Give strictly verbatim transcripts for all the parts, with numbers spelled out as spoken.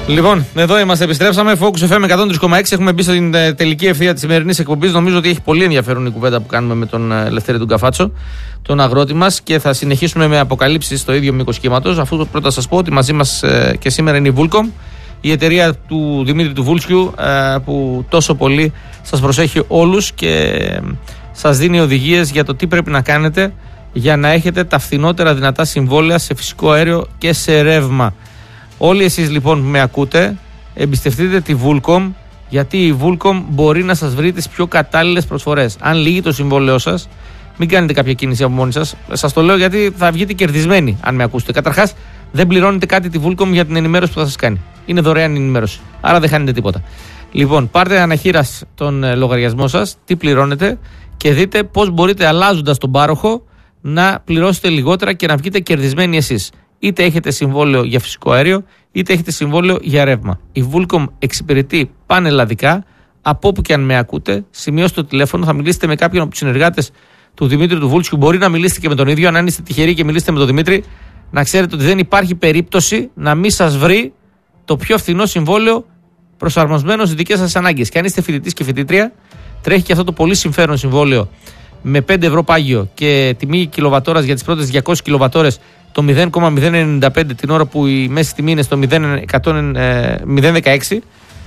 Λοιπόν, εδώ είμαστε, επιστρέψαμε. Focus εφ εμ εκατόν τρία κόμμα έξι. Έχουμε μπει στην τελική ευθεία της σημερινής εκπομπής. Νομίζω ότι έχει πολύ ενδιαφέρον η κουβέντα που κάνουμε με τον Λευτέρη τον Καφάτσο, τον αγρότη μας. Και θα συνεχίσουμε με αποκαλύψεις στο ίδιο μήκος κύματος. Αφού πρώτα σας πω ότι μαζί μας ε, και σήμερα είναι η Vulcom, η εταιρεία του Δημήτρη του Βούλσκιου, ε, που τόσο πολύ σας προσέχει όλους και ε, σας δίνει οδηγίες για το τι πρέπει να κάνετε για να έχετε τα φθηνότερα δυνατά συμβόλαια σε φυσικό αέριο και σε ρεύμα. Όλοι εσείς λοιπόν που με ακούτε, εμπιστευτείτε τη Vulcom, γιατί η Vulcom μπορεί να σας βρει τις πιο κατάλληλες προσφορές. Αν λύγει το συμβόλαιό σας, μην κάνετε κάποια κίνηση από μόνοι σας. Σας το λέω γιατί θα βγείτε κερδισμένοι αν με ακούσετε. Καταρχάς, δεν πληρώνετε κάτι τη Vulcom για την ενημέρωση που θα σας κάνει. Είναι δωρεάν η ενημέρωση. Άρα δεν χάνετε τίποτα. Λοιπόν, πάρτε αναχείρας τον λογαριασμό σας, τι πληρώνετε και δείτε πώς μπορείτε, αλλάζοντας τον πάροχο, να πληρώσετε λιγότερα και να βγείτε κερδισμένοι εσείς. Είτε έχετε συμβόλαιο για φυσικό αέριο, είτε έχετε συμβόλαιο για ρεύμα. Η Vulcom εξυπηρετεί πανελλαδικά, από όπου και αν με ακούτε. Σημειώστε το τηλέφωνο, θα μιλήσετε με κάποιον από τους συνεργάτες του Δημήτρη του Βούλσκιου. Μπορεί να μιλήσετε και με τον ίδιο. Αν είστε τυχεροί και μιλήσετε με τον Δημήτρη, να ξέρετε ότι δεν υπάρχει περίπτωση να μην σας βρει το πιο φθηνό συμβόλαιο προσαρμοσμένο στις δικές σας ανάγκες. Και αν είστε φοιτητής και φοιτήτρια, τρέχει και αυτό το πολύ συμφέρον συμβόλαιο με πέντε ευρώ πάγιο και τιμή κιλοβατόρας για τις πρώτες διακόσιες κιλοβατόρες το μηδέν κόμμα μηδέν ενενήντα πέντε, την ώρα που η μέση τιμή είναι στο μηδέν κόμμα δεκαέξι,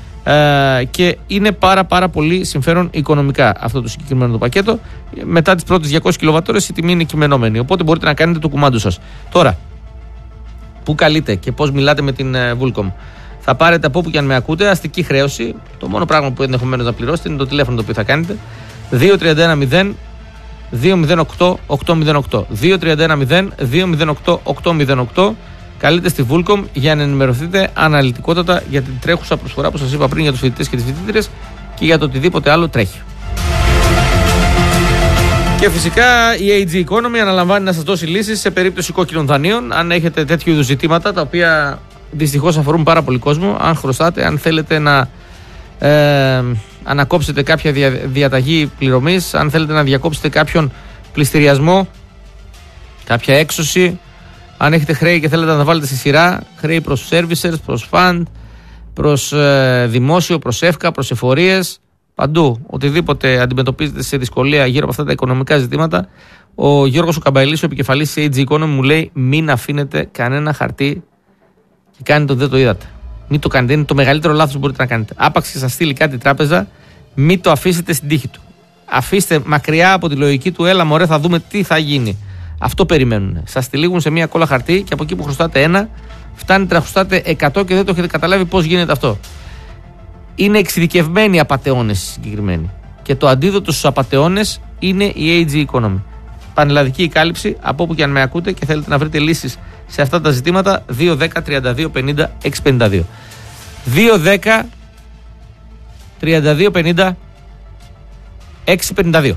ε, και είναι πάρα πάρα πολύ συμφέρον οικονομικά αυτό το συγκεκριμένο το πακέτο. Μετά τις πρώτες διακόσιες κιλοβατόρες η τιμή είναι κειμενόμενη, οπότε μπορείτε να κάνετε το κουμάντο σας. Τώρα, πού καλείτε και πώς μιλάτε με την ε, Vulcom? Θα πάρετε από όπου και αν με ακούτε αστική χρέωση. Το μόνο πράγμα που ενδεχομένως να πληρώσετε είναι το τηλέφωνο το οποίο θα κάνετε. δύο τρία ένα μηδέν δύο μηδέν οκτώ οκτώ μηδέν οκτώ. δύο τρία ένα μηδέν δύο μηδέν οκτώ οκτώ μηδέν οκτώ. Καλείτε στη Vulcom για να ενημερωθείτε αναλυτικότατα για την τρέχουσα προσφορά που σας είπα πριν για τους φοιτητές και τις φοιτήτριες και για το οτιδήποτε άλλο τρέχει. Και φυσικά η έι τζι Economy αναλαμβάνει να σας δώσει λύσεις σε περίπτωση κόκκινων δανείων. Αν έχετε τέτοιου είδους ζητήματα, τα οποία δυστυχώς αφορούν πάρα πολύ κόσμο, αν χρωστάτε, αν θέλετε να ε, ανακόψετε κάποια δια, διαταγή πληρωμής, αν θέλετε να διακόψετε κάποιον πληστηριασμό, κάποια έξωση, αν έχετε χρέη και θέλετε να τα βάλετε στη σειρά, χρέη προς servicers, προς fund, προς ε, δημόσιο, προς εύκα, προς εφορίες, παντού, οτιδήποτε αντιμετωπίζετε σε δυσκολία γύρω από αυτά τα οικονομικά ζητήματα, ο Γιώργος ο Καμπαϊλής, ο επικεφαλής της έι τζι Economy, μου λέει μην αφήνετε κανένα χαρτί και κάνετε ότι δεν το είδατε. Μην το κάνετε, είναι το μεγαλύτερο λάθος που μπορείτε να κάνετε. Άπαξ και σας στείλει κάτι τράπεζα, μην το αφήσετε στην τύχη του. Αφήστε μακριά από τη λογική του, έλα μωρέ θα δούμε τι θα γίνει. Αυτό περιμένουν. Σας τυλίγουν σε μία κόλλα χαρτί και από εκεί που χρωστάτε ένα, φτάνετε να χρωστάτε εκατό και δεν το έχετε καταλάβει πώς γίνεται αυτό. Είναι εξειδικευμένοι απατεώνες συγκεκριμένοι. Και το αντίδοτο στους απατεώνες είναι η έι τζι Economy. Πανελλαδική η κάλυψη, από όπου και αν με ακούτε και θέλετε να βρείτε λύσεις σε αυτά τα ζητήματα, δύο δέκα τριάντα δύο πενήντα έξι πενήντα δύο. δύο δέκα τριάντα δύο πενήντα έξι πενήντα δύο.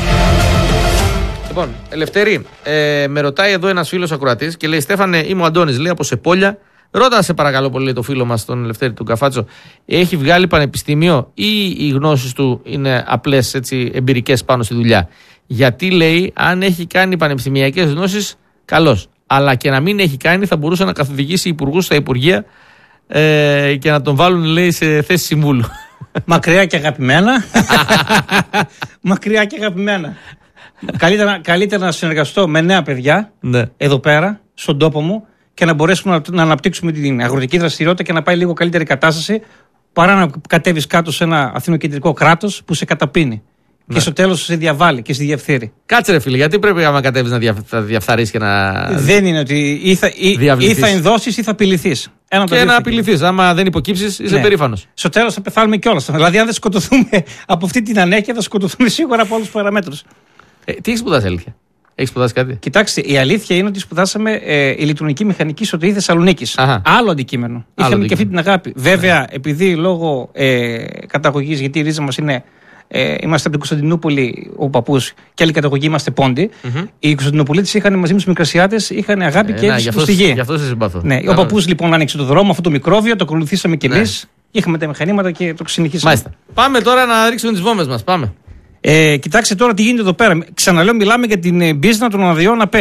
Λοιπόν, Ελευθερή, ε, με ρωτάει εδώ ένας φίλος ακροατής και λέει: Στέφανε, είμαι ο Αντώνης, λέει από Σεπόλια. Ρώτα σε παρακαλώ πολύ το φίλο μας, τον Ελευθέρη του Καφάτσο, έχει βγάλει πανεπιστήμιο ή οι γνώσεις του είναι απλές έτσι, εμπειρικές πάνω στη δουλειά? Γιατί λέει, αν έχει κάνει πανεπιστημιακές γνώσεις, καλώς. Αλλά και να μην έχει κάνει, θα μπορούσε να καθοδηγήσει υπουργούς στα υπουργεία ε, και να τον βάλουν, λέει, σε θέση συμβούλου. Μακριά και αγαπημένα. Μακριά και αγαπημένα. Καλύτερα, καλύτερα να συνεργαστώ με νέα παιδιά, ναι, εδώ πέρα, στον τόπο μου, και να μπορέσουμε να, να αναπτύξουμε την αγροτική δραστηριότητα και να πάει λίγο καλύτερη κατάσταση, παρά να κατέβεις κάτω σε ένα αθηνοκεντρικό κράτος που σε καταπίνει. Ναι. Και στο τέλος σε διαβάλει και σε διαφθείρει. Κάτσε ρε φίλε, γιατί πρέπει άμα κατέβεις να δια, διαφθαρείς και να. Δεν είναι ότι ή θα, ή, ή θα ενδώσεις ή θα απειληθείς. Ένα και να απειληθείς. Άμα δεν υποκύψεις, είσαι ναι. περήφανος. Στο τέλος θα πεθάνουμε κιόλας. Δηλαδή, αν δεν σκοτωθούμε από αυτή την ανέχεια, θα σκοτωθούμε σίγουρα από όλους τους παραμέτρους. Ε, τι έχεις σπουδάσει, αλήθεια? Έχεις σπουδάσει κάτι? Κοιτάξτε, η αλήθεια είναι ότι σπουδάσαμε ε, ηλεκτρονική μηχανική στο ΤΕΙ Θεσσαλονίκης. Άλλο αντικείμενο. Άλλο Είχαμε αντικείμενο. Και αυτή την αγάπη. Βέβαια, ναι. επειδή λόγω ε, καταγωγής, γιατί η ρίζα μας είναι. Ε, είμαστε από την Κωνσταντινούπολη, ο παππούς, και άλλη καταγωγή είμαστε Πόντι. Mm-hmm. Οι Κωνσταντινοπολίτες είχαν μαζί με τους Μικρασιάτες, είχαν αγάπη ε, και έλλειψη στη γη. Γι' αυτό σε συμπαθώ. Ναι, ο παππούς λοιπόν άνοιξε το δρόμο, αυτό το μικρόβιο, το ακολουθήσαμε κι εμείς. Ναι. Είχαμε τα μηχανήματα και το συνεχίσαμε. Μάλιστα. Πάμε τώρα να ρίξουμε τις βόμβες μας. Πάμε. Ε, κοιτάξτε τώρα τι γίνεται εδώ πέρα. Ξαναλέω, μιλάμε για την μπίζνα των αδειών ΑΠΕ.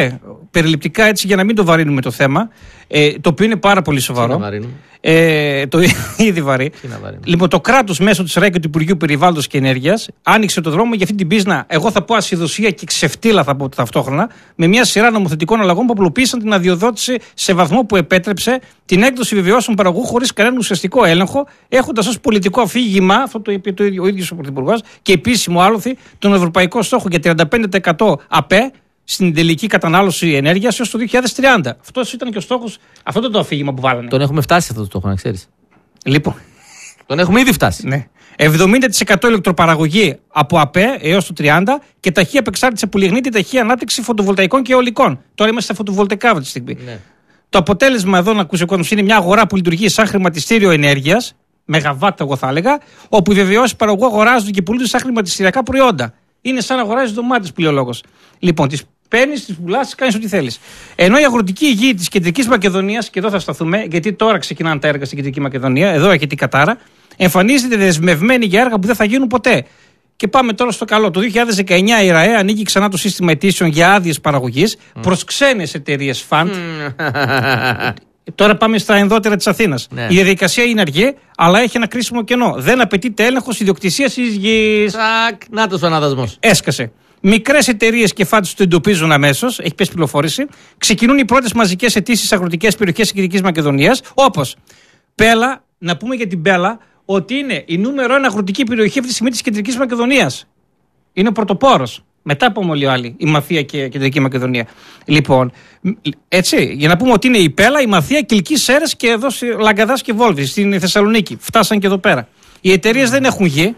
περιληπτικά έτσι για να μην το βαρύνουμε το θέμα, ε, το οποίο είναι πάρα πολύ σοβαρό. Ε, το ήδη βαρύ. Λοιπόν, το κράτος μέσω της ΡΑΕ και του Υπουργείου Περιβάλλοντος και Ενέργειας άνοιξε το δρόμο για αυτή την πίσνα, εγώ θα πω ασυδοσία και ξεφτύλα θα πω ταυτόχρονα, με μια σειρά νομοθετικών αλλαγών που απλοποίησαν την αδειοδότηση σε βαθμό που επέτρεψε την έκδοση βεβαιώσεων παραγωγού χωρίς κανένα ουσιαστικό έλεγχο, έχοντας ως πολιτικό αφήγημα, αυτό το είπε το ίδιο, ο ίδιος ο Πρωθυπουργός, και επίσημο άλοθη, τον ευρωπαϊκό στόχο για τριάντα πέντε τοις εκατό ΑΠΕ στην τελική κατανάλωση ενέργειας έως το δύο χιλιάδες τριάντα. Αυτό ήταν και ο στόχος, αυτό ήταν το αφήγημα που βάλανε. Τον έχουμε φτάσει αυτό το στόχο, να ξέρεις. Λοιπόν. Τον έχουμε ήδη φτάσει. Ναι. εβδομήντα τοις εκατό ηλεκτροπαραγωγή από ΑΠΕ έως το τριάντα και ταχύ απεξάρτηση που λιγνύει την ταχύ ανάπτυξη φωτοβολταϊκών και αιωλικών. Τώρα είμαστε στα φωτοβολταϊκά αυτή τη στιγμή. Ναι. Το αποτέλεσμα εδώ, να ακούσει ο κόσμος, είναι μια αγορά που λειτουργεί σαν χρηματιστήριο ενέργειας, μεγαβάτ, εγώ θα έλεγα, όπου οι βεβαιώσεις παραγωγού αγοράζονται και πουλούνται σαν χρηματιστηριακά προϊόντα. Είναι σαν να αγοράζει ντομάτες, που λέει ο λόγος. Λοιπόν, τις παίρνεις, τις πουλάς, τις κάνεις ό,τι θέλεις. Ενώ η αγροτική υγεία της Κεντρικής Μακεδονίας, και εδώ θα σταθούμε, γιατί τώρα ξεκινάνε τα έργα στην Κεντρική Μακεδονία, εδώ έχει την κατάρα, εμφανίζεται δεσμευμένη για έργα που δεν θα γίνουν ποτέ. Και πάμε τώρα στο καλό. Το δύο χιλιάδες δεκαεννιά η ΡΑΕ ανοίγει ξανά το σύστημα αιτήσεων για άδειες παραγωγής mm. προς ξένες εταιρείες φαντ. Mm. Τώρα πάμε στα ενδότερα της Αθήνας. Ναι. Η διαδικασία είναι αργή, αλλά έχει ένα κρίσιμο κενό. Δεν απαιτείται έλεγχος ιδιοκτησίας της γης. Τσακ, νάτος ο αναδασμός. Έσκασε. Μικρές εταιρείες και φαντ το εντοπίζουν αμέσως, έχει πέσει πληροφόρηση. Ξεκινούν οι πρώτες μαζικές αιτήσεις σε αγροτικές περιοχές της Κεντρικής Μακεδονίας, όπως Πέλα, να πούμε για την Πέλα, ότι είναι η νούμερο ένα αγροτική περιοχή αυτή τη στιγμή της Κεντρικής Μακεδονίας. Είναι ο πρωτοπόρος. Μετά από όλοι οι άλλοι, η Μαθία και η Κεντρική Μακεδονία. Λοιπόν, έτσι, για να πούμε ότι είναι η Πέλα, η Μαθία, Κιλκής, Σέρες και εδώ Λαγκαδάς και Βόλβη στην Θεσσαλονίκη. Φτάσαν και εδώ πέρα. Οι εταιρείες δεν έχουν γη,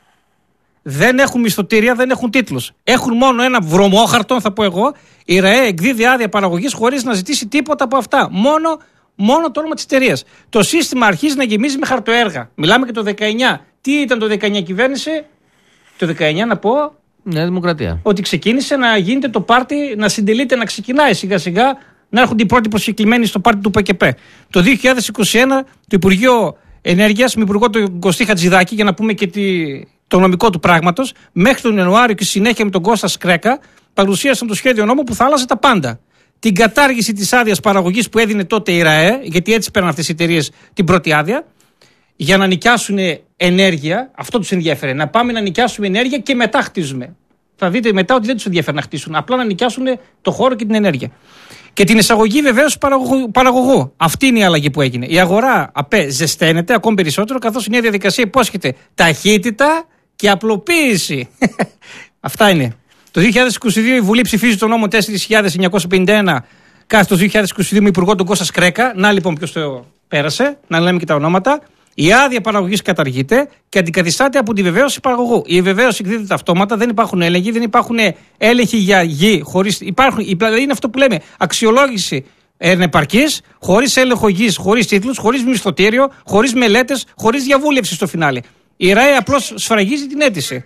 δεν έχουν μισθωτήρια, δεν έχουν τίτλους. Έχουν μόνο ένα βρωμόχαρτο, θα πω εγώ. Η ΡΑΕ εκδίδει άδεια παραγωγής χωρίς να ζητήσει τίποτα από αυτά. Μόνο. Μόνο το όνομα της εταιρείας. Το σύστημα αρχίζει να γεμίζει με χαρτοέργα. Μιλάμε και το δεκαεννιά. Τι ήταν το δεκαεννιά κυβέρνηση, το δεκαεννιά να πω. Νέα Δημοκρατία. Ότι ξεκίνησε να γίνεται το πάρτι, να συντελείται, να ξεκινάει σιγά σιγά, να έρχονται οι πρώτοι προσκεκλημένοι στο πάρτι του ΠΚΠ. Το δύο χιλιάδες είκοσι ένα το Υπουργείο Ενέργειας, με υπουργό τον Κωστή Χατζηδάκη, για να πούμε και τη, το νομικό του πράγματος, μέχρι τον Ιανουάριο και συνέχεια με τον Κώστα Σκρέκα, παρουσίασαν το σχέδιο νόμου που θα άλλαζε τα πάντα. Την κατάργηση της άδειας παραγωγής που έδινε τότε η ΡΑΕ, γιατί έτσι παίρνουν αυτές οι εταιρείες την πρώτη άδεια, για να νοικιάσουν ενέργεια. Αυτό τους ενδιαφέρε. Να πάμε να νοικιάσουμε ενέργεια και μετά χτίζουμε. Θα δείτε μετά ότι δεν τους ενδιαφέρει να χτίσουν. Απλά να νοικιάσουν το χώρο και την ενέργεια. Και την εισαγωγή βεβαίως παραγωγού, παραγωγού. Αυτή είναι η αλλαγή που έγινε. Η αγορά ΑΠΕ ζεσταίνεται ακόμη περισσότερο, καθώς η νέα διαδικασία υπόσχεται ταχύτητα και απλοποίηση. Αυτά είναι. Το δύο χιλιάδες είκοσι δύο η Βουλή ψηφίζει τον νόμο τέσσερις χιλιάδες εννιακόσια πενήντα ένα κάθε το δύο χιλιάδες είκοσι δύο με υπουργό τον Κώστα Σκρέκα. Να λοιπόν ποιος το πέρασε, να λέμε και τα ονόματα. Η άδεια παραγωγής καταργείται και αντικαθιστάται από τη βεβαίωση παραγωγού. Η βεβαίωση εκδίδεται αυτόματα, δεν υπάρχουν έλεγχοι, δεν υπάρχουν έλεγχοι για γη. Χωρίς, υπάρχουν, δηλαδή είναι αυτό που λέμε αξιολόγηση ενεπαρκής, χωρίς έλεγχο γης, χωρίς τίτλους, χωρίς μισθωτήριο, χωρίς μελέτες, χωρίς διαβούλευση στο φινάλε. Η ΡΑΕ απλώς σφραγίζει την αίτηση.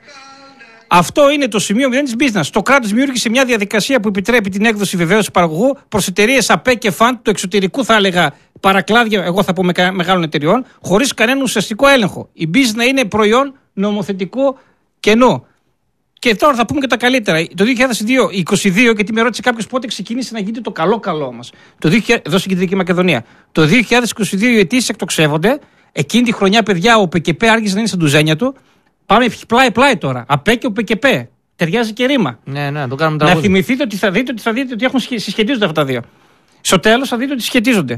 Αυτό είναι το σημείο μηδέν της business. Το κράτος δημιούργησε μια διαδικασία που επιτρέπει την έκδοση βεβαίωσης παραγωγού προς εταιρείες ΑΠΕ και φαντ του εξωτερικού, θα έλεγα παρακλάδια, εγώ θα πω με μεγάλων εταιριών, χωρίς κανένα ουσιαστικό έλεγχο. Η business είναι προϊόν νομοθετικού κενού. Και τώρα θα πούμε και τα καλύτερα. Το δύο χιλιάδες είκοσι δύο, γιατί με ρώτησε κάποιος πότε ξεκίνησε να γίνεται το καλό-καλό μας. Το δύο χιλιάδες, εδώ στην Κεντρική Μακεδονία. Το δύο χιλιάδες είκοσι δύο οι αιτήσεις εκτοξεύονται. Εκείνη τη χρονιά, παιδιά, ο ΠΚΠ άρχισε να είναι στα ντουζένια του. Πάμε πλάι-πλάι τώρα. ΑΠΕ και ο ΠΚΠ. Ταιριάζει και ρήμα. Ναι, ναι, το κάνουμε να θυμηθείτε ότι θα δείτε ότι, θα δείτε ότι έχουν συσχετίζονται αυτά τα δύο. Στο τέλος θα δείτε ότι σχετίζονται.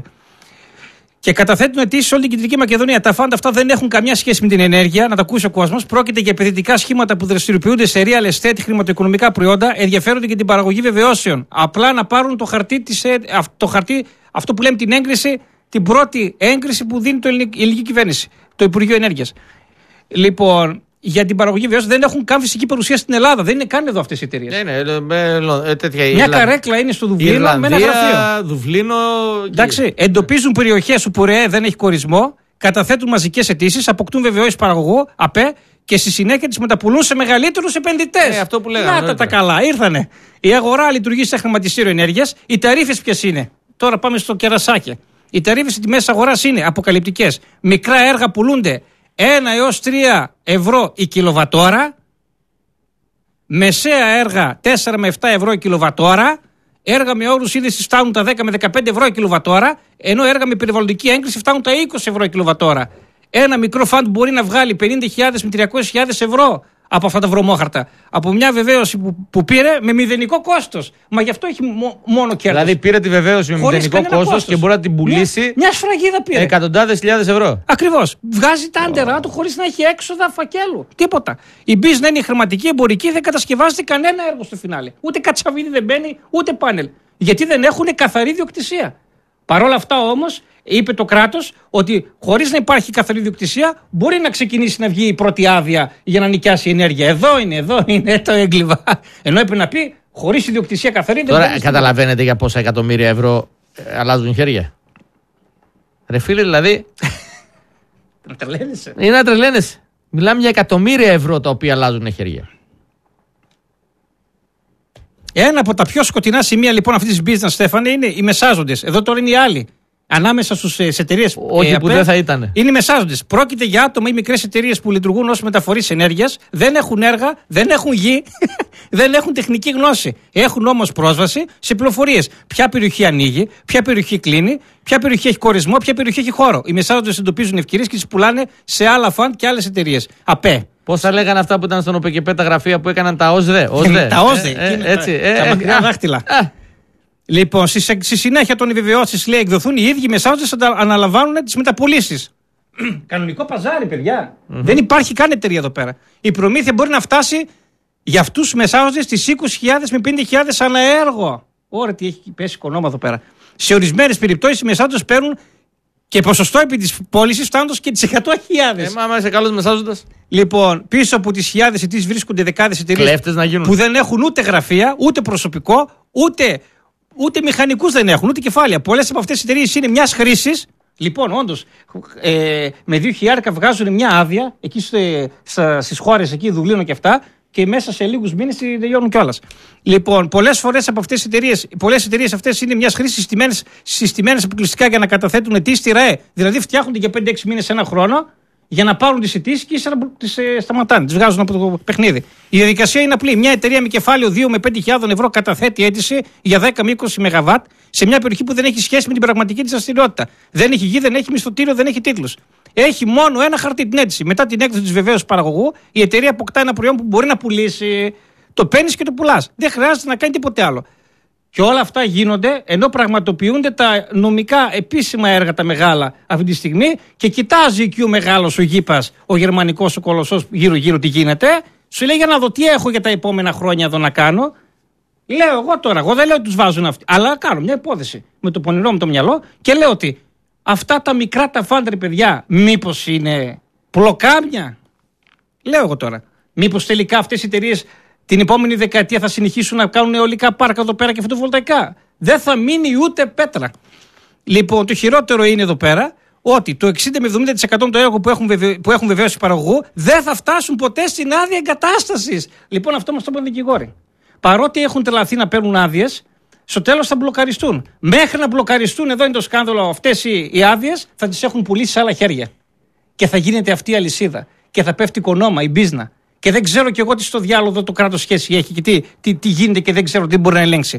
Και καταθέτουν αιτήσεις σε όλη την Κεντρική Μακεδονία. Τα φάντα αυτά δεν έχουν καμιά σχέση με την ενέργεια, να τα ακούσει ο κόσμος. Πρόκειται για επενδυτικά σχήματα που δραστηριοποιούνται σε real estate, χρηματοοικονομικά προϊόντα, ενδιαφέρονται για την παραγωγή βεβαιώσεων. Απλά να πάρουν το χαρτί, της, το χαρτί αυτό που λέμε την έγκριση, την πρώτη έγκριση που δίνει το ελληνική, η ελληνική κυβέρνηση, το Υπουργείο Ενέργειας. Λοιπόν, για την παραγωγή βεβαίως δεν έχουν καν φυσική παρουσία στην Ελλάδα. Δεν είναι καν εδώ αυτές οι εταιρείες. Ναι, ναι, τέτοια. Μια καρέκλα είναι στο Δουβλίνο Ιρλανδία, με ένα γραφείο. Δουβλίνο. Εντάξει, εντοπίζουν περιοχές όπου ΡΕΕ δεν έχει κορισμό, καταθέτουν μαζικές αιτήσεις, αποκτούν βεβαιώσεις παραγωγού, ΑΠΕ και στη συνέχεια τις μεταπουλούν σε μεγαλύτερους επενδυτές. Ε, αυτό που λέγαμε. Να τα, τα καλά, ήρθανε. Η αγορά λειτουργεί σε χρηματιστήριο ενέργειας. Οι ταρίφες ποιες είναι? Τώρα πάμε στο κερασάκι. Οι ταρίφες τιμές αγοράς είναι αποκαλυπτικές. Μικρά έργα πουλούνται ένα έως τρία ευρώ η κιλοβατόρα. Μεσαία έργα τέσσερα με επτά ευρώ η κιλοβατόρα. έργα με όρους είδησης φτάνουν τα δέκα με δεκαπέντε ευρώ η κιλοβατόρα, ενώ έργα με περιβαλλοντική έγκριση φτάνουν τα είκοσι ευρώ η κιλοβατόρα. Ένα μικρό φαντ μπορεί να βγάλει πενήντα χιλιάδες με τριακόσιες χιλιάδες ευρώ από αυτά τα βρωμόχαρτα. Από μια βεβαίωση που, που πήρε με μηδενικό κόστος. Μα γι' αυτό έχει μο, μόνο κέρδος. Δηλαδή πήρε τη βεβαίωση με χωρίς μηδενικό κόστος και μπορεί να την πουλήσει. Μια, μια σφραγίδα πήρε. Εκατοντάδες χιλιάδες ευρώ. Ακριβώς. Βγάζει τα άντερά του χωρίς να έχει έξοδα φακέλου. Τίποτα. Η business είναι χρηματική, εμπορική, δεν κατασκευάζεται κανένα έργο στο φινάλε. Ούτε κατσαβίδι δεν μπαίνει, ούτε πάνελ. Γιατί δεν έχουν καθαρή ιδιοκτησία. Παρ' όλα αυτά όμως, είπε το κράτος ότι χωρίς να υπάρχει καθαρή ιδιοκτησία μπορεί να ξεκινήσει να βγει η πρώτη άδεια για να νοικιάσει ενέργεια. Εδώ είναι, εδώ είναι το έγκλημα. Ενώ έπρεπε να πει χωρίς ιδιοκτησία καθαρή. Τώρα δεν καταλαβαίνετε για πόσα εκατομμύρια ευρώ ε, αλλάζουν χέρια. Ρε φίλε, δηλαδή. Να τρελαίνεσαι. Είναι να τρελαίνεσαι. Μιλάμε για εκατομμύρια ευρώ τα οποία αλλάζουν χέρια. Ένα από τα πιο σκοτεινά σημεία λοιπόν αυτή τη business, Στέφανε, είναι οι μεσάζοντες. Εδώ τώρα είναι οι άλλοι. Ανάμεσα στις εταιρείες. Όχι, ε, που δεν θα ήταν. Είναι οι μεσάζοντες. Πρόκειται για άτομα ή μικρές εταιρείες που λειτουργούν ως μεταφορείς ενέργειας, δεν έχουν έργα, δεν έχουν γη, δεν έχουν τεχνική γνώση. Έχουν όμως πρόσβαση σε πληροφορίες. Ποια περιοχή ανοίγει, ποια περιοχή κλείνει, ποια περιοχή έχει κορισμό, ποια περιοχή έχει χώρο. Οι μεσάζοντες εντοπίζουν ευκαιρίες και τις πουλάνε σε άλλα φαντ και άλλες εταιρείες. ΑΠΕ. Πόσα λέγανε αυτά που ήταν στον ΟΠΕΚΕΠΕ τα γραφεία που έκαναν τα ΟΣΔΕ. Τα ΟΣΔΕ. Ε, ε, έτσι. Ε, τα ε, μακριά ε, δάχτυλα. Ε. Λοιπόν, στη, στη συνέχεια των επιβεβαιώσεις, λέει, εκδοθούν οι ίδιοι μεσάζοντες αναλαμβάνουν τις μεταπωλήσεις. Κανονικό παζάρι, παιδιά. Mm-hmm. Δεν υπάρχει καν εταιρεία εδώ πέρα. Η προμήθεια μπορεί να φτάσει για αυτούς τους μεσάζοντες στις είκοσι χιλιάδες με πενήντα χιλιάδες ανά έργο. Ωραία, τι έχει πέσει οικονόμα εδώ πέρα. Σε ορισμένες περιπτώσεις οι μεσάζοντες παίρνουν και ποσοστό επί της πώλησης φτάνοντας και τις εκατό χιλιάδες. Ε, μα είσαι καλός μεσάζοντας. Λοιπόν, πίσω από τις χιλιάδες αιτήσεις βρίσκονται δεκάδες εταιρείες που δεν έχουν ούτε γραφεία, ούτε προσωπικό, ούτε. Ούτε μηχανικούς δεν έχουν, ούτε κεφάλαια. Πολλές από αυτές τις εταιρείες είναι μιας χρήσης. Λοιπόν, όντως, ε, με δύο χιλιάρικα βγάζουν μια άδεια εκεί στις χώρες εκεί, Δουβλίνο και αυτά, και μέσα σε λίγους μήνες τελειώνουν κιόλας. Λοιπόν, πολλές φορές από αυτές τις εταιρείες, πολλές εταιρείες αυτές είναι μιας χρήσης συστημένες, συστημένες αποκλειστικά για να καταθέτουν αιτήσεις στη ΡΑΕ. Δηλαδή, φτιάχνονται για πέντε έξι μήνες ένα χρόνο για να πάρουν τις αιτήσεις και ύστερα τις ε, σταματάνε, τις βγάζουν από το παιχνίδι. Η διαδικασία είναι απλή. Μια εταιρεία με κεφάλαιο δύο με πέντε χιλιάδες ευρώ καταθέτει αίτηση για δέκα με είκοσι μεγαβάτ σε μια περιοχή που δεν έχει σχέση με την πραγματική της δραστηριότητα. Δεν έχει γη, δεν έχει μισθωτήριο, δεν έχει τίτλους. Έχει μόνο ένα χαρτί, την αίτηση. Μετά την έκδοση της βεβαίωσης παραγωγού, η εταιρεία αποκτά ένα προϊόν που μπορεί να πουλήσει. Το παίρνεις και το πουλάς. Δεν χρειάζεται να κάνει τίποτε άλλο. Και όλα αυτά γίνονται ενώ πραγματοποιούνται τα νομικά επίσημα έργα τα μεγάλα αυτή τη στιγμή και κοιτάζει εκεί ο μεγάλος ο γήπας, ο γερμανικός ο κολοσσός γύρω-γύρω τι γίνεται. Σου λέει για να δω τι έχω για τα επόμενα χρόνια εδώ να κάνω. Λέω εγώ τώρα, εγώ δεν λέω ότι τους βάζουν αυτοί, αλλά κάνω μια υπόθεση με το πονηρό μου το μυαλό και λέω ότι αυτά τα μικρά τα φάντρε παιδιά μήπως είναι πλοκάμια. Λέω εγώ τώρα, μήπως τελικά αυτές οι εταιρείες την επόμενη δεκαετία θα συνεχίσουν να κάνουν αιωλικά πάρκα εδώ πέρα και φωτοβολταϊκά. Δεν θα μείνει ούτε πέτρα. Λοιπόν, το χειρότερο είναι εδώ πέρα ότι το εξήντα με εβδομήντα τοις εκατό των έργων που έχουν, βεβαι... που έχουν βεβαίωση παραγωγού δεν θα φτάσουν ποτέ στην άδεια εγκατάστασης. Λοιπόν, αυτό μας το είπαν δικηγόροι. Παρότι έχουν τρελαθεί να παίρνουν άδειες, στο τέλος θα μπλοκαριστούν. Μέχρι να μπλοκαριστούν, εδώ είναι το σκάνδαλο, αυτές οι, οι άδειες θα τις έχουν πουλήσει σε άλλα χέρια. Και θα γίνεται αυτή η αλυσίδα. Και θα πέφτει οικονόμα, η μπίζνα. Και δεν ξέρω κι εγώ τι στο διάλογο το κράτος σχέση έχει και τι, τι, τι γίνεται και δεν ξέρω τι μπορεί να ελέγξει.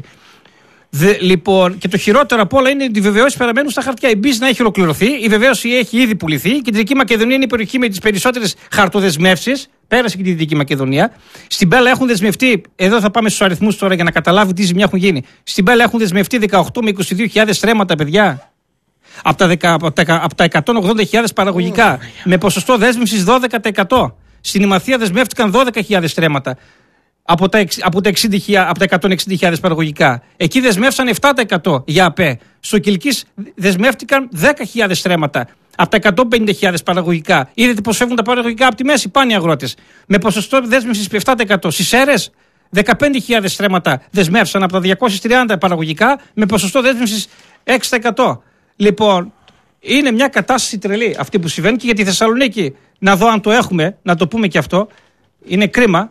Δε, λοιπόν, και το χειρότερο απ' όλα είναι ότι οι βεβαιώσεις παραμένουν στα χαρτιά. Η μπίζνα έχει ολοκληρωθεί, η βεβαίωση έχει ήδη πουληθεί. Η Κεντρική Μακεδονία είναι η περιοχή με τις περισσότερες χαρτοδεσμεύσεις. Πέρασε και τη Δυτική Μακεδονία. Στην Πέλα έχουν δεσμευτεί, εδώ θα πάμε στους αριθμούς τώρα για να καταλάβει τι ζημιά έχουν γίνει. Στην Πέλα έχουν δεσμευτεί δεκαοκτώ με είκοσι δύο χιλιάδες στρέμματα, παιδιά. Από τα, δεκα, από τα, από τα εκατόν ογδόντα χιλιάδες παραγωγικά. Oh, με ποσοστό δέσμευσης δώδεκα τοις εκατό. Στην Ημαθία δεσμεύτηκαν δώδεκα χιλιάδες στρέμματα από τα, από τα, εξήντα, από τα εκατόν εξήντα χιλιάδες παραγωγικά. Εκεί δεσμεύσαν επτά τοις εκατό για ΑΠΕ. Στο Κιλκής δεσμεύτηκαν δέκα χιλιάδες στρέμματα από τα εκατόν πενήντα χιλιάδες παραγωγικά. Είδατε πως φεύγουν τα παραγωγικά από τη μέση, πάνε οι αγρότες. Με ποσοστό δέσμευσης επτά τοις εκατό. Στις Σέρρες δεκαπέντε χιλιάδες στρέμματα δεσμεύσαν από τα διακόσια τριάντα παραγωγικά με ποσοστό δέσμευσης έξι τοις εκατό. Λοιπόν, είναι μια κατάσταση τρελή αυτή που συμβαίνει και για τη Θεσσαλονίκη. Να δω αν το έχουμε, να το πούμε και αυτό. Είναι κρίμα.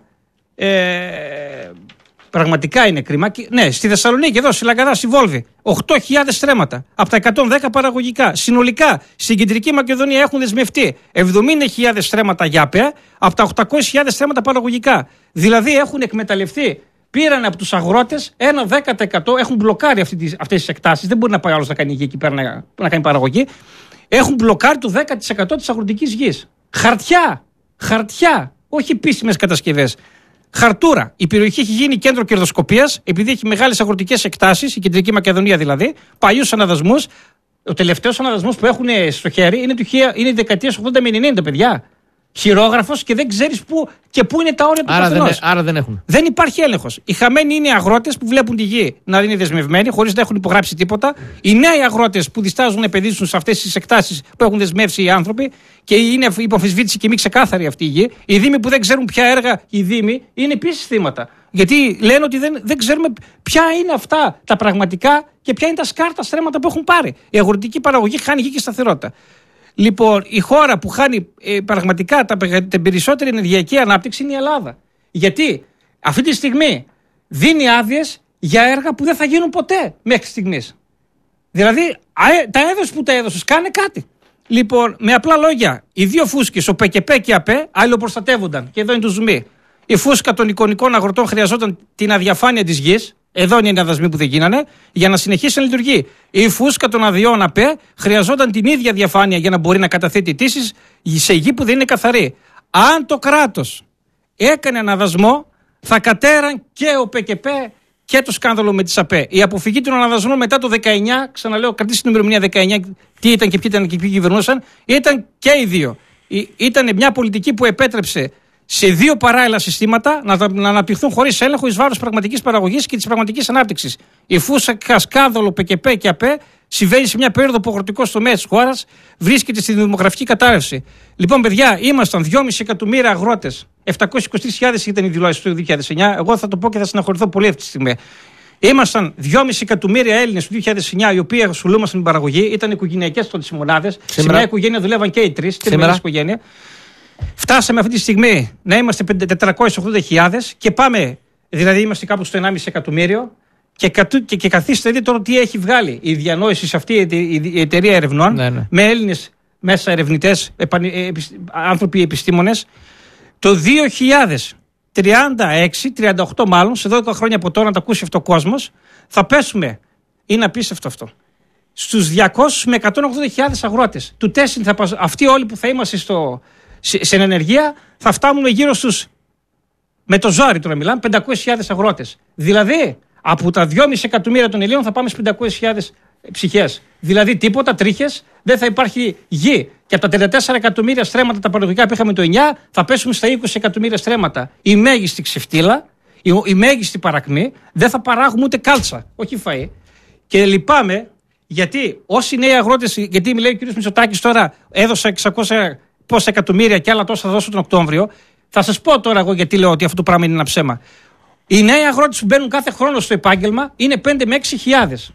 Ε, πραγματικά είναι κρίμα. Και, ναι, στη Θεσσαλονίκη, εδώ, στη Λαγκαδά, στη Βόλβη, οκτώ χιλιάδες στρέμματα από τα εκατόν δέκα παραγωγικά. Συνολικά, στην Κεντρική Μακεδονία έχουν δεσμευτεί εβδομήντα χιλιάδες στρέμματα για ΑΠΕ από τα οκτακόσιες χιλιάδες στρέμματα παραγωγικά. Δηλαδή έχουν εκμεταλλευτεί πήραν από τους αγρότες ένα δέκα τοις εκατό, έχουν μπλοκάρει αυτές τις εκτάσεις. Δεν μπορεί να πάει άλλος να κάνει γη εκεί πέρα να, να κάνει παραγωγή. Έχουν μπλοκάρει το δέκα τοις εκατό της αγροτικής γης. Χαρτιά! Χαρτιά! Όχι επίσημες κατασκευές. Χαρτούρα. Η περιοχή έχει γίνει κέντρο κερδοσκοπίας, επειδή έχει μεγάλες αγροτικές εκτάσεις, η Κεντρική Μακεδονία δηλαδή, παλιούς αναδασμούς. Ο τελευταίος αναδασμός που έχουν στο χέρι είναι, του, είναι δεκαετίες ογδόντα με ενενήντα, παιδιά. Χειρόγραφος και δεν ξέρεις πού και πού είναι τα όρια του καθενός. Άρα δεν έχουν. Δεν υπάρχει έλεγχος. Οι χαμένοι είναι οι αγρότες που βλέπουν τη γη να είναι δεσμευμένοι, χωρίς να έχουν υπογράψει τίποτα. Οι νέοι αγρότες που διστάζουν να επενδύσουν σε αυτές τις εκτάσεις που έχουν δεσμεύσει οι άνθρωποι και είναι υπομφισβήτηση και μη ξεκάθαρη αυτή η γη. Οι δήμοι που δεν ξέρουν ποια έργα οι δήμοι είναι επίσης θύματα. Γιατί λένε ότι δεν, δεν ξέρουμε ποια είναι αυτά τα πραγματικά και ποια είναι τα σκάρτα στρέμματα που έχουν πάρει. Η αγροτική παραγωγή χάνει γη και σταθερότητα. Λοιπόν, η χώρα που χάνει ε, πραγματικά τα, την περισσότερη ενεργειακή ανάπτυξη είναι η Ελλάδα. Γιατί αυτή τη στιγμή δίνει άδειες για έργα που δεν θα γίνουν ποτέ μέχρι στιγμής. Δηλαδή, αε, τα έδωσες που τα έδωσες, κάνε κάτι. Λοιπόν, με απλά λόγια, οι δύο φούσκες, ο ΠΚΠ και η ΑΠΕ, αλληλοπροστατεύονταν. Και εδώ είναι το ζουμί. Η φούσκα των εικονικών αγροτών χρειαζόταν την αδιαφάνεια της γης. Εδώ είναι οι αναδασμοί που δεν γίνανε, για να συνεχίσει να λειτουργεί. Η φούσκα των αδειών ΑΠΕ χρειαζόταν την ίδια διαφάνεια για να μπορεί να καταθέτει αιτήσεις σε γη που δεν είναι καθαρή. Αν το κράτος έκανε αναδασμό, θα κατέραν και ο ΠΚΠ και το σκάνδαλο με τις ΑΠΕ. Η αποφυγή των αναδασμών μετά το δεκαεννιά, ξαναλέω, κρατήστε την ημερομηνία δεκαεννιά, τι ήταν και ποιοι ήταν και ποιοι κυβερνούσαν, ήταν και οι δύο. Ήταν μια πολιτική που επέτρεψε σε δύο παράλληλα συστήματα να, να αναπτυχθούν χωρίς έλεγχο εις βάρος πραγματικής παραγωγής και της πραγματικής ανάπτυξης. Η φούσκα σκάνδαλο ΠΚΠ και ΑΠΕ συμβαίνει σε μια περίοδο που ο αγροτικός τομέας της χώρας βρίσκεται στη δημογραφική κατάρρευση. Λοιπόν, παιδιά, ήμασταν δυόμισι εκατομμύρια αγρότες. επτακόσιες είκοσι τρεις χιλιάδες ήταν οι δηλώσεις του δύο χιλιάδες εννιά. Εγώ θα το πω και θα συναχωρηθώ πολύ αυτή τη στιγμή. Ήμασταν δυόμισι εκατομμύρια Έλληνες του δύο χιλιάδες εννιά οι οποίοι ασχολούμασταν με την παραγωγή. Ήταν οικογενειακές τότε οι μονάδες. Σε μια οικογένεια δουλεύαν και οι τρεις. Σήμερα οικογένεια. Φτάσαμε αυτή τη στιγμή να είμαστε τετρακόσιες ογδόντα χιλιάδες και πάμε, δηλαδή είμαστε κάπου στο ενάμιση εκατομμύριο και, και, και καθίστε δείτε τώρα τι έχει βγάλει η διανόηση σε αυτή η εταιρεία ερευνών, ναι, ναι, με Έλληνες μέσα ερευνητές, άνθρωποι επιστήμονες. Το δύο χιλιάδες τριάντα έξι, τριάντα οκτώ μάλλον, σε δώδεκα χρόνια από τώρα να το ακούσει αυτό ο κόσμος, θα πέσουμε, είναι απίστευτο αυτό, στους διακόσιες με εκατόν ογδόντα χιλιάδες αγρότες. Του τέσσερα θα, αυτοί όλοι που θα είμαστε στο... σε ενεργεία θα φτάνουμε γύρω στους, με το ζόρι τώρα μιλάμε, πεντακόσιες χιλιάδες αγρότες. Δηλαδή από τα δυόμισι εκατομμύρια των Ελλήνων θα πάμε στις πεντακόσιες χιλιάδες ψυχές. Δηλαδή τίποτα, τρίχες, δεν θα υπάρχει γη. Και από τα τριάντα τέσσερα εκατομμύρια στρέμματα τα παραγωγικά που είχαμε το εννιά θα πέσουμε στα είκοσι εκατομμύρια στρέμματα. Η μέγιστη ξεφτύλα, η, η μέγιστη παρακμή, δεν θα παράγουμε ούτε κάλτσα, όχι φαΐ. Και λυπάμαι γιατί όσοι νέοι αγρότες, γιατί μιλάει ο κ. Μητσοτάκης τώρα, έδωσα εξακόσια πόσα εκατομμύρια και άλλα τόσα θα δώσω τον Οκτώβριο. Θα σας πω τώρα εγώ γιατί λέω ότι αυτό το πράγμα είναι ένα ψέμα. Οι νέοι αγρότες που μπαίνουν κάθε χρόνο στο επάγγελμα είναι πέντε με έξι χιλιάδες.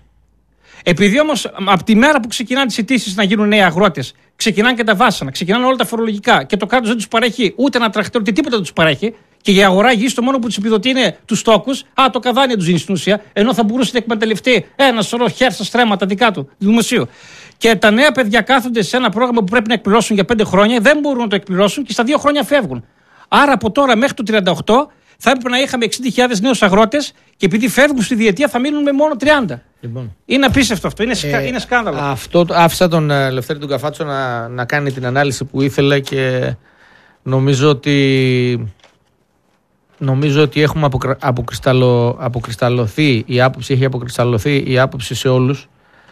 Επειδή όμως από τη μέρα που ξεκινάνε τις αιτήσεις να γίνουν νέοι αγρότες, ξεκινάνε και τα βάσανα, ξεκινάνε όλα τα φορολογικά και το κράτος δεν τους παρέχει ούτε ένα τρακτέρ, ούτε τίποτα δεν τους παρέχει. Και η αγορά γης το μόνο που τους επιδοτεί είναι τους τόκους. Α, το καδάνι τους δίνει στην ουσία. Ενώ θα μπορούσε να εκμεταλλευτεί ένα σωρό χέρσα στρέμματα δικά του, δημοσίου. Και τα νέα παιδιά κάθονται σε ένα πρόγραμμα που πρέπει να εκπληρώσουν για πέντε χρόνια, δεν μπορούν να το εκπληρώσουν και στα δύο χρόνια φεύγουν. Άρα από τώρα μέχρι το τριάντα οκτώ θα έπρεπε να είχαμε εξήντα χιλιάδες νέους αγρότες και επειδή φεύγουν στη διετία θα μείνουν με μόνο τριάντα. Λοιπόν. Είναι απίστευτο αυτό, είναι, σκα... ε, είναι σκάνδαλο. Αυτό άφησα τον uh, Λευτέρη τον Καφάτσο να, να κάνει την ανάλυση που ήθελε και νομίζω ότι. Νομίζω ότι έχουμε αποκρα... αποκρισταλω... αποκρισταλωθεί, η άποψη έχει αποκρισταλωθεί η άποψη σε όλους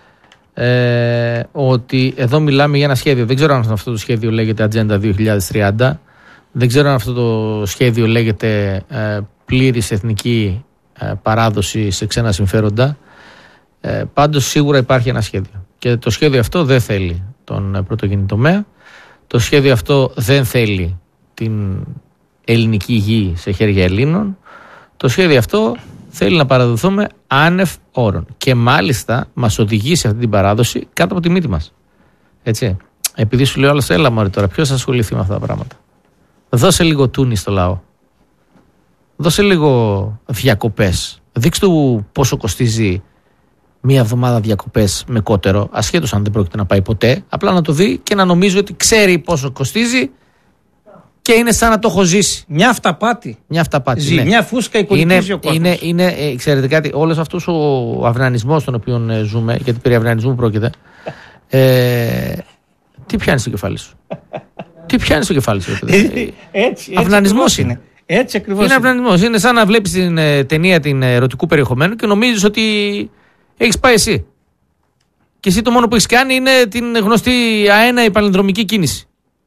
ε, ότι εδώ μιλάμε για ένα σχέδιο. Δεν ξέρω αν αυτό το σχέδιο λέγεται Ατζέντα δύο χιλιάδες τριάντα, δεν ξέρω αν αυτό το σχέδιο λέγεται ε, πλήρης εθνική ε, παράδοση σε ξένα συμφέροντα. Ε, πάντως σίγουρα υπάρχει ένα σχέδιο και το σχέδιο αυτό δεν θέλει τον πρωτογενή τομέα, το σχέδιο αυτό δεν θέλει την ελληνική γη σε χέρια Ελλήνων. Το σχέδιο αυτό θέλει να παραδοθούμε άνευ όρων και μάλιστα μας οδηγεί σε αυτή την παράδοση κάτω από τη μύτη μας. Έτσι. Επειδή σου λέω άλλος, έλα μωρέ τώρα, ποιος θα ασχοληθεί με αυτά τα πράγματα. Δώσε λίγο τούνι στο λαό. Δώσε λίγο διακοπές. Δείξτε του πόσο κοστίζει μία εβδομάδα διακοπές με κότερο, ασχέτως αν δεν πρόκειται να πάει ποτέ. Απλά να το δει και να νομίζει ότι ξέρει πόσο κοστίζει και είναι σαν να το έχω ζήσει. Μια αυταπάτη. Μια αυταπάτη. Ζει, ναι. Μια φούσκα οικονομική ο κόσμος. Είναι, είναι, ε, ξέρετε κάτι, όλος αυτός ο αυνανισμός τον οποίο ε, ζούμε, γιατί περί αυνανισμού πρόκειται, ε, τι πιάνει στο κεφάλι σου. τι πιάνει στο κεφάλι σου. έτσι, έτσι αυνανισμός είναι. Έτσι ακριβώς είναι. Είναι αυνανισμός. Είναι σαν να βλέπεις την ε, ταινία την ερωτικού περιεχομένου και νομίζεις ότι έχεις πάει εσύ. Και εσύ το μόνο που έχεις κάνει είναι την γνωστή αέναη παλινδρομική κίνηση.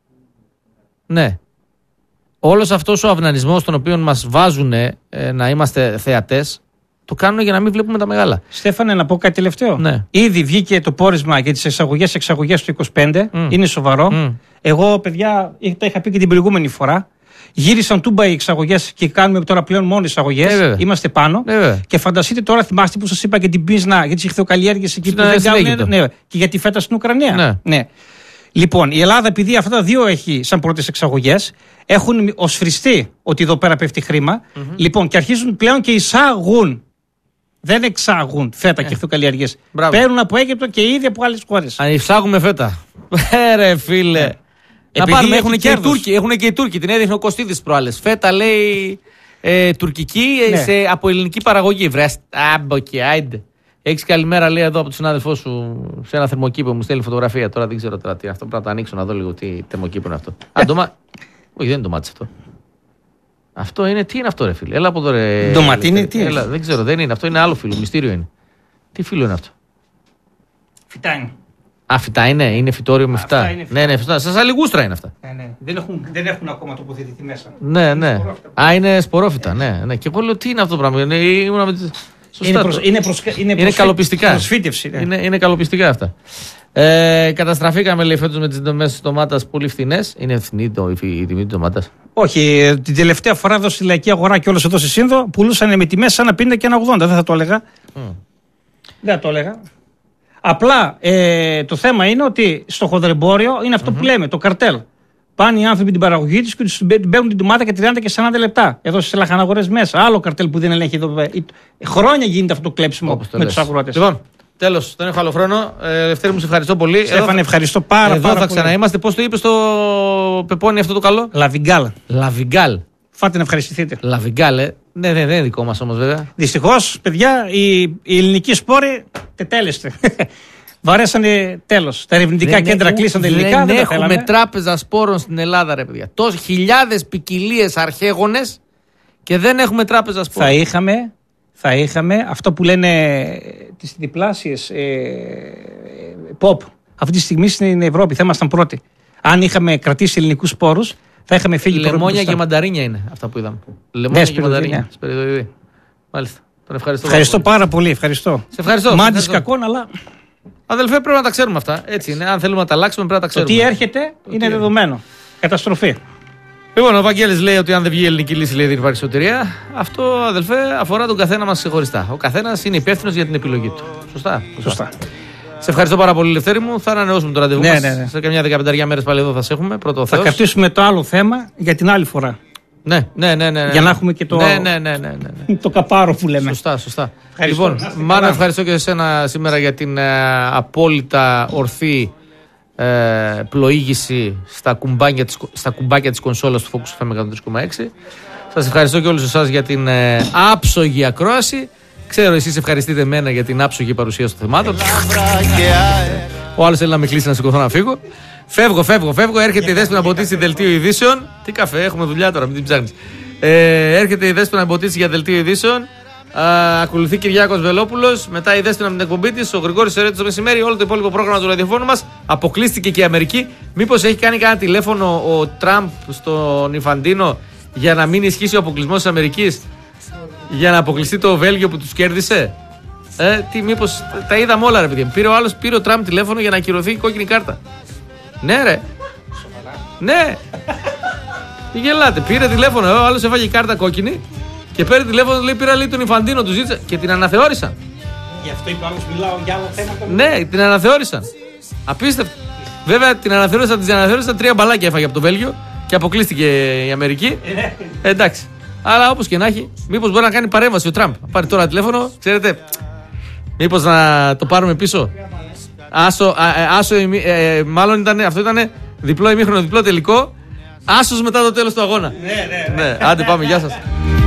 Ναι. Όλος αυτός ο αυνανισμός τον οποίο μας βάζουν ε, να είμαστε θεατές, το κάνουν για να μην βλέπουμε τα μεγάλα. Στέφανε, να πω κάτι τελευταίο. Ναι. Ήδη βγήκε το πόρισμα για τις εισαγωγές-εξαγωγές του είκοσι πέντε. Mm. Είναι σοβαρό. Mm. Εγώ, παιδιά, τα είχα πει και την προηγούμενη φορά. Γύρισαν τούμπα οι εξαγωγές και κάνουμε τώρα πλέον μόνο εισαγωγές. Ε, Είμαστε πάνω. Ε, και φανταστείτε τώρα, θυμάστε που σας είπα και την πίσνα για τις ηχθειοκαλλιέργειες εκεί που δεν κάνουν. Ναι, και για τη φέτα στην Ουκρανία. Ναι. Ναι. Λοιπόν, η Ελλάδα, επειδή αυτά τα δύο έχει σαν πρώτες εξαγωγές, έχουν οσφριστεί ότι εδώ πέρα πέφτει χρήμα. Mm-hmm. Λοιπόν, και αρχίζουν πλέον και εισάγουν. Δεν εξάγουν φέτα ε. και ηχθειοκαλλιέργειες. Παίρνουν από Αίγυπτο και ήδη από άλλες χώρες. Αν εισάγουμε φέτα. Ρε φίλε. Ναι. Να πάρουμε, έχουν και, Τούρκοι, έχουν και οι Τούρκοι. Την έδειχνε ο Κωστίδης προάλλες. Φέτα λέει ε, τουρκική ναι. σε, από ελληνική παραγωγή. Βρες, άμποκι, άιντε. Έχεις καλημέρα, λέει εδώ από τον συνάδελφό σου σε ένα θερμοκήπο, μου στέλνει φωτογραφία. Τώρα δεν ξέρω τώρα τι αυτό. Πρέπει να το ανοίξω να δω λίγο τι θερμοκήπο είναι αυτό. Α, ντομα... Όχι, δεν είναι ντομάτι αυτό. Αυτό είναι, τι είναι αυτό, ρε φίλε. Έλα από εδώ, ρε. Ντοματί είναι, τι είναι. Δεν ξέρω, δεν είναι. Αυτό είναι άλλο φύλλο. Μυστήριο είναι. Τι φύλλο είναι αυτό. Φυτά είναι. Α, φυτά είναι, είναι φυτόριο με φυτά. φυτά. Ναι, ναι, φυτά. Σας αλιγούστρα είναι αυτά. Ναι, ναι. Δεν, έχουν, δεν έχουν ακόμα τοποθετηθεί μέσα. Ναι, ναι. Είναι Α, είναι σπορόφυτα, ναι, ναι. Και εγώ λέω τι είναι αυτό το πράγμα. Είναι, είναι, προς, είναι, προς, είναι, είναι καλοπιστικά. Προσφύτευση. Ναι. Είναι, είναι καλοπιστικά αυτά. Ε, καταστραφήκαμε, λέει, φέτος με τις τιμές της ντομάτας πολύ φθηνές. Είναι φθηνή το, η, η τιμή της ντομάτας. Όχι, την τελευταία φορά εδώ στη λαϊκή αγορά και όλες εδώ στη Σύνδο πουλούσαν με τιμές ένα πενήντα και ένα ογδόντα. Δεν θα το έλεγα. Mm. Δεν θα το έλεγα. Απλά ε, το θέμα είναι ότι στο χονδρεμπόριο είναι αυτό mm-hmm. που λέμε, το καρτέλ. Πάνε οι άνθρωποι την παραγωγή τους και τους παίρνουν την ντομάτα και τριάντα και σαράντα λεπτά. Εδώ στις λαχαναγορές μέσα. Άλλο καρτέλ που δεν ελέγχει εδώ. Χρόνια γίνεται αυτό το κλέψιμο όπως το με λες. Τους αγρότες. Λοιπόν, τέλος, δεν έχω άλλο χρόνο. Ε, Δευτέρη μου, σε ευχαριστώ πολύ. Στέφανε, ευχαριστώ πάρα, εδώ πάρα θα πολύ. ξαναείμαστε. Πώς το είπες στο Πεπόνι αυτό το καλό? Λαβιγκάλ. Λαβιγκάλ. Φάτε να ευχαριστηθείτε. Λαβιγκάλ, ε. Ναι, δεν είναι δικό μας όμως βέβαια. Δυστυχώς, παιδιά, οι, οι ελληνικοί σπόροι τετέλεστε. Βαρέσανε τέλος. Τα ερευνητικά δεν κέντρα έχουμε, κλείσαν τελικά. Δεν, δεν έχουμε τράπεζα σπόρων στην Ελλάδα, ρε παιδιά. Τόσοι χιλιάδες ποικιλίες αρχαίγονες και δεν έχουμε τράπεζα σπόρων. Θα είχαμε, θα είχαμε αυτό που λένε τις διπλάσιες ε, pop. Αυτή τη στιγμή στην Ευρώπη θα ήμασταν πρώτοι. Αν είχαμε κρατήσει ελληνικούς σπόρους, θα είχαμε φύγει. Λεμόνια και μανταρίνια είναι αυτά που είδαμε. Λεμόνια και μανταρίνια. Σπεριδοειδή. Μάλιστα. Τον ευχαριστώ. Ευχαριστώ πάρα πολύ. Ευχαριστώ. Σε ευχαριστώ. Μάντις κακόν, αλλά. Αδελφέ, πρέπει να τα ξέρουμε αυτά. Έτσι είναι. Αν θέλουμε να τα αλλάξουμε, πρέπει να τα ξέρουμε. Το τι έρχεται το είναι τι δεδομένο. Καταστροφή. Λοιπόν, ο Βαγγέλης λέει ότι αν δεν βγει η ελληνική λύση, λέει δεν υπάρχει σωτηρία. Αυτό, αδελφέ, αφορά τον καθένα μας ξεχωριστά. Ο καθένας είναι υπεύθυνος για την επιλογή του. Σωστά. Σωστά. Σε ευχαριστώ πάρα πολύ, Λευτέρη μου. Θα ανανεώσουμε το ραντεβού ναι, μας. Ναι, ναι. Σε καμιά δεκαπενταριά μέρες πάλι εδώ θα σε έχουμε. Πρώτο θα κρατήσουμε το άλλο θέμα για την άλλη φορά. Ναι, ναι, ναι, ναι, ναι. Για να έχουμε και το, ναι, ναι, ναι, ναι, ναι. το καπάρο που λέμε. Σωστά, σωστά. Ευχαριστώ. Λοιπόν, Μάνα, ευχαριστώ και εσένα σήμερα για την ε, απόλυτα ορθή ε, πλοήγηση στα κουμπάκια της, στα κουμπάκια της κονσόλας του Focus εφ εμ εκατόν τρία κόμμα έξι. Σας ευχαριστώ και όλους εσάς για την ε, άψογη ακρόαση. Ξέρω, εσείς ευχαριστείτε εμένα για την άψογη παρουσίαση των θεμάτων. Ο άλλος θέλει να με κλείσει να σηκωθώ να φύγω. Φεύγω, φεύγω, φεύγω. Έρχεται η Δέσποινα Μποτίτσι δελτίο ειδήσεων. Τι καφέ, έχουμε δουλειά τώρα, μην την ψάχνεις. Ε, έρχεται η Δέσποινα Μποτίτσι για δελτίο ειδήσεων. Α, ακολουθεί Κυριάκος Βελόπουλος. Μετά η Δέσποινα με την εκπομπή της. Ο Γρηγόρης Σερέτης το μεσημέρι. Όλο το υπόλοιπο πρόγραμμα του ραδιοφώνου μας. Αποκλείστηκε και η Αμερική. Μήπως έχει κάνει κανένα τηλέφωνο ο Τραμπ στον Ιφαντίνο για να μην ισχύσει ο αποκλεισμός της Αμερικής? Για να αποκλειστεί το Βέλγιο που τους κέρδισε. Ε, τι, μήπως τα είδαμε όλα, ρε παιδιά. Πήρε ο άλλος, πήρε ο Τραμπ τηλέφωνο για να ακυρωθεί η κόκκινη κάρτα. Ναι, ρε. Ναι. Τι γελάτε. Πήρε τηλέφωνο. Ο άλλος έφαγε κάρτα κόκκινη και πήρε τηλέφωνο. Λέει, πήρα λέει τον Ιφαντίνο, του ζήτησα και την αναθεώρησαν. Γι' αυτό είπε ο άλλος, μιλάω για άλλο θέμα. Ναι, την αναθεώρησαν. Απίστευτο. Βέβαια την αναθεώρησαν, την αναθεώρησαν. Τρία μπαλάκια έφαγε από το Βέλγιο και αποκλείστηκε η Αμερική. Ε, εντάξει. Αλλά όπως και να έχει, μήπως μπορεί να κάνει παρέμβαση ο Τραμπ. Πάρει τώρα τηλέφωνο, ξέρετε. Μήπως να το πάρουμε πίσω. Άσο, α, άσο ε, ε, μάλλον ήταν, αυτό ήταν διπλό ημίχρονο, διπλό τελικό. Άσος μετά το τέλος του αγώνα. Ναι, ναι, ναι. Ναι, άντε πάμε, γεια σας.